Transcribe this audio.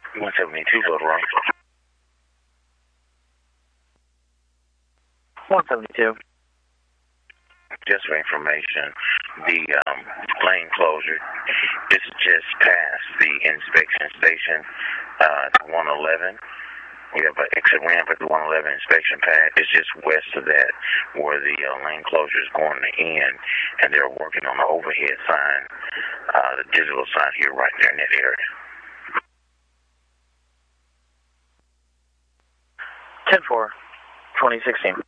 172, Little Rock. 172. Just for information, the lane closure is just past the inspection station, 111. We have an exit ramp at the 111 inspection pad. It's just west of that where the lane closure is going to end, and they're working on the overhead sign, the digital sign here right there in that area. 10-4, 2016.